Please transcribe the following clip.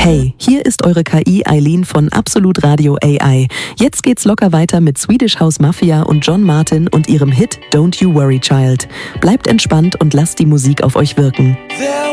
Hey, hier ist eure KI Eileen von Absolut Radio AI. Jetzt geht's locker weiter mit Swedish House Mafia und John Martin und ihrem Hit Don't You Worry Child. Bleibt entspannt und lasst die Musik auf euch wirken.